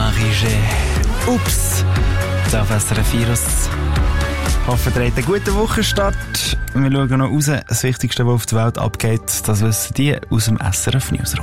Marie-G. Ups, da auf SRF Virus. Hoffen, ihr habt einen guten Wochenstart. Wir schauen noch raus. Das Wichtigste, was auf der Welt abgeht, das wissen die aus dem SRF Newsroom.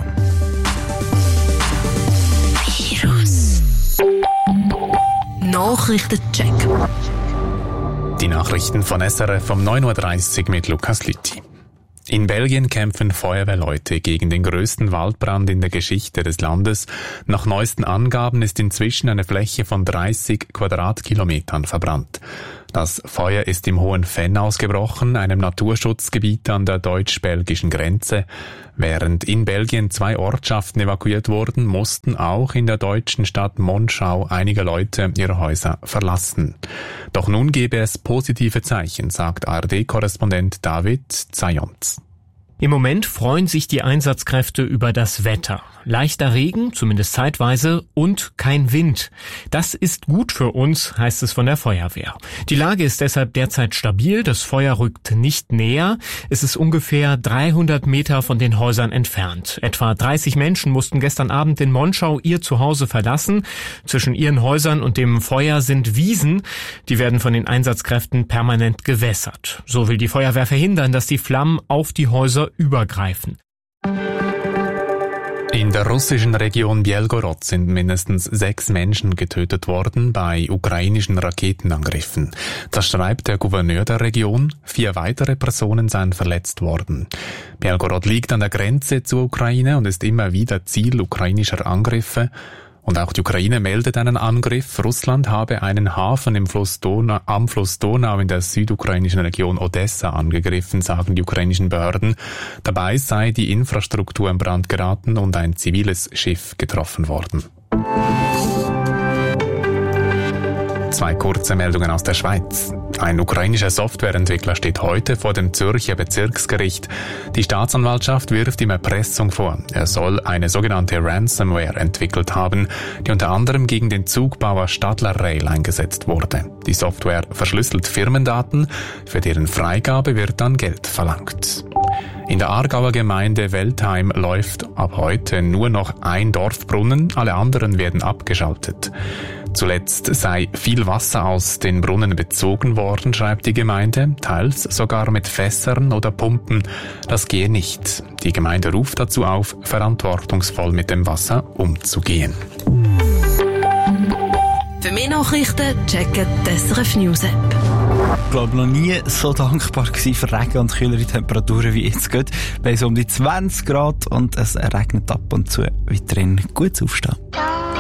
Virus. Nachrichtencheck. Die Nachrichten von SRF um 9.30 Uhr mit Lukas Lüthi. In Belgien kämpfen Feuerwehrleute gegen den größten Waldbrand in der Geschichte des Landes. Nach neuesten Angaben ist inzwischen eine Fläche von 30 Quadratkilometern verbrannt. Das Feuer ist im Hohen Venn ausgebrochen, einem Naturschutzgebiet an der deutsch-belgischen Grenze. Während in Belgien 2 Ortschaften evakuiert wurden, mussten auch in der deutschen Stadt Monschau einige Leute ihre Häuser verlassen. Doch nun gebe es positive Zeichen, sagt ARD-Korrespondent David Zayons. Im Moment freuen sich die Einsatzkräfte über das Wetter. Leichter Regen, zumindest zeitweise, und kein Wind. Das ist gut für uns, heißt es von der Feuerwehr. Die Lage ist deshalb derzeit stabil, das Feuer rückt nicht näher. Es ist ungefähr 300 Meter von den Häusern entfernt. Etwa 30 Menschen mussten gestern Abend in Monschau ihr Zuhause verlassen. Zwischen ihren Häusern und dem Feuer sind Wiesen. Die werden von den Einsatzkräften permanent gewässert. So will die Feuerwehr verhindern, dass die Flammen auf die Häuser übergreifen. In der russischen Region Belgorod sind mindestens 6 Menschen getötet worden bei ukrainischen Raketenangriffen. Das schreibt der Gouverneur der Region. 4 weitere Personen seien verletzt worden. Belgorod liegt an der Grenze zur Ukraine und ist immer wieder Ziel ukrainischer Angriffe. Und auch die Ukraine meldet einen Angriff. Russland habe einen Hafen am Fluss Donau in der südukrainischen Region Odessa angegriffen, sagen die ukrainischen Behörden. Dabei sei die Infrastruktur in Brand geraten und ein ziviles Schiff getroffen worden. 2 kurze Meldungen aus der Schweiz. Ein ukrainischer Softwareentwickler steht heute vor dem Zürcher Bezirksgericht. Die Staatsanwaltschaft wirft ihm Erpressung vor. Er soll eine sogenannte Ransomware entwickelt haben, die unter anderem gegen den Zugbauer Stadler Rail eingesetzt wurde. Die Software verschlüsselt Firmendaten, für deren Freigabe wird dann Geld verlangt. In der Aargauer Gemeinde Weltheim läuft ab heute nur noch ein Dorfbrunnen, alle anderen werden abgeschaltet. Zuletzt sei viel Wasser aus den Brunnen bezogen worden, schreibt die Gemeinde, teils sogar mit Fässern oder Pumpen. Das gehe nicht. Die Gemeinde ruft dazu auf, verantwortungsvoll mit dem Wasser umzugehen. Für mehr Nachrichten checken die SRF News App. Ich glaube, noch nie so dankbar gewesen für Regen und kühlere Temperaturen wie jetzt geht. Bei so um die 20 Grad und es regnet ab und zu. Weiterhin gut aufstehen.